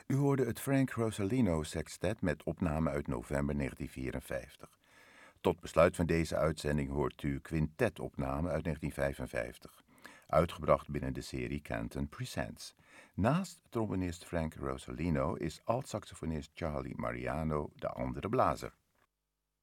U hoorde het Frank Rosalino Sextet met opname uit november 1954. Tot besluit van deze uitzending hoort u quintetopname uit 1955, uitgebracht binnen de serie Canton Presents. Naast trombonist Frank Rosalino is alt-saxofonist Charlie Mariano de andere blazer.